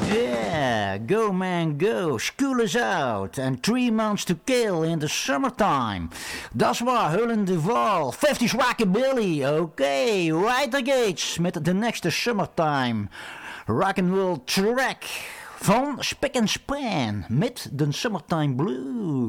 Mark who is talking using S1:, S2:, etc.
S1: Yeah, go man go, school is out and 3 months to kill in the summertime. Dat is waar, Hullen Duval, 50s Rockabilly, oké, right again met de next summertime. Rock'n'roll track van Spick and Span met de Summertime Blues.